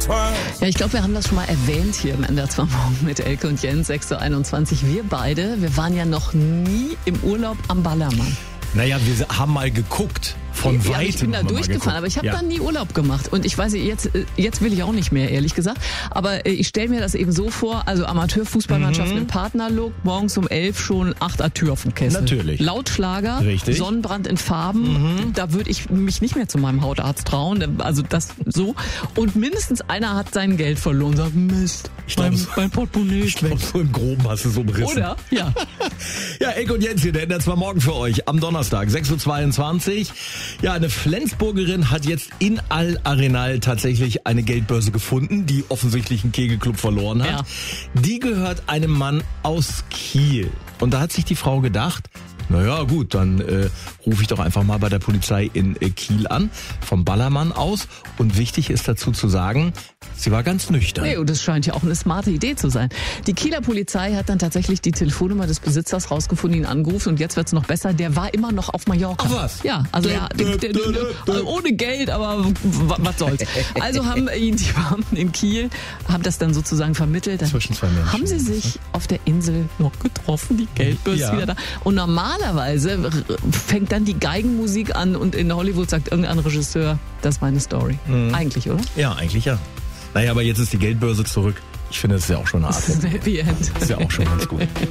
Ja, ich glaube, wir haben das schon mal erwähnt hier im NDR 2 Morgen mit Elke und Jens, 6:21 Uhr. Wir beide, wir waren ja noch nie im Urlaub am Ballermann. Naja, wir haben mal geguckt. Von ja, weitem. ich bin da durchgefahren, aber ich habe da nie Urlaub gemacht. Und ich weiß, jetzt will ich auch nicht mehr, ehrlich gesagt. Aber ich stelle mir das eben so vor, also Amateurfußballmannschaften im Partnerlook, morgens um 11 schon 8 Tür auf dem Kessel. Natürlich. Lautschlager, richtig. Sonnenbrand in Farben, da würde ich mich nicht mehr zu meinem Hautarzt trauen. Also das so. Und mindestens einer hat sein Geld verloren und sagt, Mist, mein Portemonnaie ist weg. So im Groben hast du so umrissen. Oder? Ja. Ja, Elke und Jens hier, der NDR 2 Morgen für euch am Donnerstag, 6:22 Uhr. Ja, eine Flensburgerin hat jetzt in Al-Arenal tatsächlich eine Geldbörse gefunden, die offensichtlich einen Kegelclub verloren hat. Ja. Die gehört einem Mann aus Kiel. Und da hat sich die Frau gedacht, naja gut, dann rufe ich doch einfach mal bei der Polizei in Kiel an, vom Ballermann aus. Und wichtig ist dazu zu sagen, sie war ganz nüchtern. Nee, und das scheint ja auch eine smarte Idee zu sein. Die Kieler Polizei hat dann tatsächlich die Telefonnummer des Besitzers rausgefunden, ihn angerufen und jetzt wird's noch besser. Der war immer noch auf Mallorca. Ach was? Ja, also ohne Geld, aber was soll's. Also haben ihn die Beamten in Kiel, haben das dann sozusagen vermittelt. Dann zwischen zwei Menschen. haben sie sich auf der Insel noch getroffen, die Geldbörse ist wieder da. Und normalerweise fängt dann die Geigenmusik an und in Hollywood sagt irgendein Regisseur, das ist meine Story. Eigentlich, oder? Ja, eigentlich ja. Naja, aber jetzt ist die Geldbörse zurück. Ich finde, das ist ja auch schon eine Art. Das ist ein Happy End. Das ist ja auch schon ganz gut.